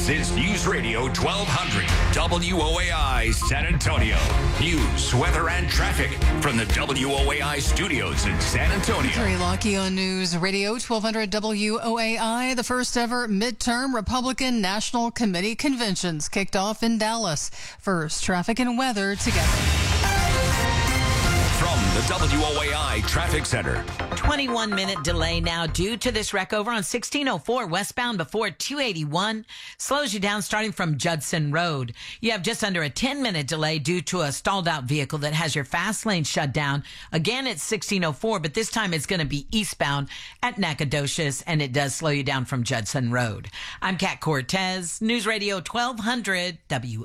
This is News Radio 1200 WOAI San Antonio. News, weather, and traffic from the WOAI studios in San Antonio. Terry Lockie on News Radio 1200 WOAI. The first ever midterm Republican National Committee conventions kicked off in Dallas. First, traffic and weather together. From the WOAI Traffic Center. 21-minute delay now due to this wreck over on 1604 westbound before 281. Slows you down starting from Judson Road. You have just under a 10-minute delay due to a stalled-out vehicle that has your fast lane shut down. Again, it's 1604, but this time it's going to be eastbound at Nacogdoches, and it does slow you down from Judson Road. I'm Kat Cortez, News Radio 1200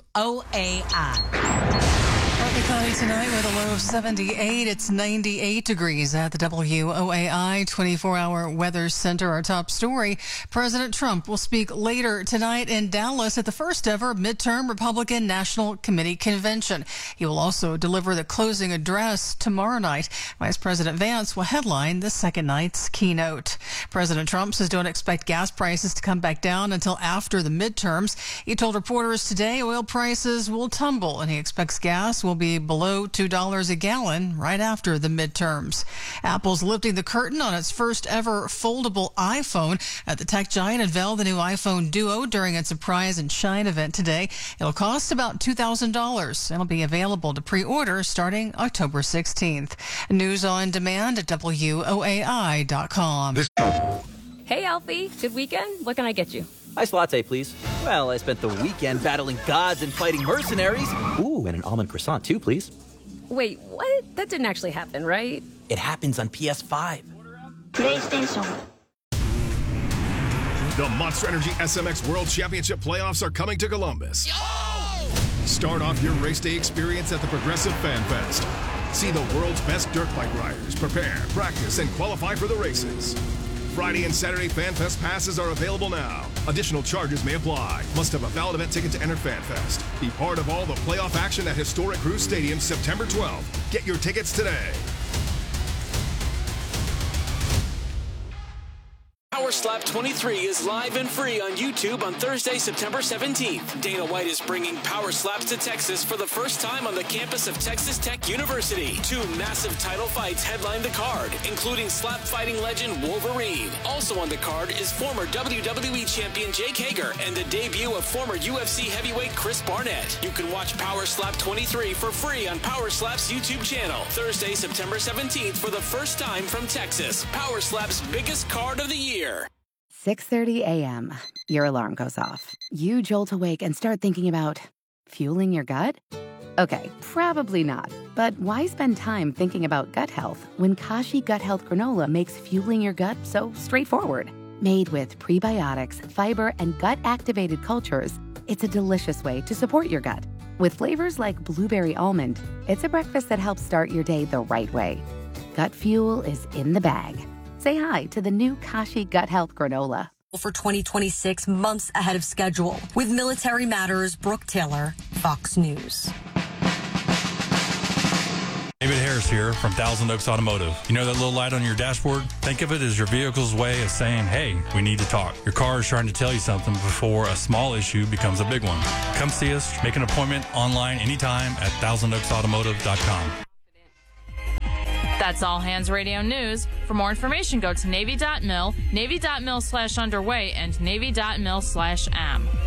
WOAI. Partly cloudy tonight with a low of 78. It's 98 degrees at the WOAI 24-hour weather center. Our top story, President Trump will speak later tonight in Dallas at the first ever midterm Republican National Committee convention. He will also deliver the closing address tomorrow night. Vice President Vance will headline the second night's keynote. President Trump says don't expect gas prices to come back down until after the midterms. He told reporters today oil prices will tumble, and he expects gas will be below $2 a gallon right after the midterms. Apple's lifting the curtain on its first ever foldable iPhone. The tech giant unveiled the new iPhone Duo during its Surprise and Shine event today. It'll cost about $2,000. It'll be available to pre-order starting October 16th. News on demand at WOAI.com. Hey, Alfie. Good weekend? What can I get you? Iced latte, please. Well, I spent the weekend battling gods and fighting mercenaries. Ooh, and an almond croissant, too, please. Wait, what? That didn't actually happen, right? It happens on PS5. PlayStation. The Monster Energy SMX World Championship playoffs are coming to Columbus. Yo! Start off your race day experience at the Progressive Fan Fest. See the world's best dirt bike riders prepare, practice, and qualify for the races. Friday and Saturday Fan Fest passes are available now. Additional charges may apply. Must have a valid event ticket to enter Fan Fest. Be part of all the playoff action at historic Cruz Stadium September 12th. Get your tickets today. Power Slap 23 is live and free on YouTube on Thursday, September 17th. Dana White is bringing Power Slaps to Texas for the first time on the campus of Texas Tech University. Two massive title fights headline the card, including slap fighting legend Wolverine. Also on the card is former WWE champion Jake Hager and the debut of former UFC heavyweight Chris Barnett. You can watch Power Slap 23 for free on Power Slap's YouTube channel. Thursday, September 17th for the first time from Texas. Power Slap's biggest card of the year. 6:30 a.m. Your alarm goes off. You jolt awake and start thinking about fueling your gut? Okay, probably not. But why spend time thinking about gut health when Kashi Gut Health Granola makes fueling your gut so straightforward? Made with prebiotics, fiber, and gut-activated cultures, it's a delicious way to support your gut. With flavors like blueberry almond, it's a breakfast that helps start your day the right way. Gut fuel is in the bag. Say hi to the new Kashi Gut Health Granola. For 2026, months ahead of schedule. With Military Matters, Brooke Taylor, Fox News. David Harris here from Thousand Oaks Automotive. You know that little light on your dashboard? Think of it as your vehicle's way of saying, hey, we need to talk. Your car is trying to tell you something before a small issue becomes a big one. Come see us. Make an appointment online anytime at thousandoaksautomotive.com. That's All Hands Radio News. For more information, go to Navy.mil, Navy.mil/underway, and Navy.mil/am.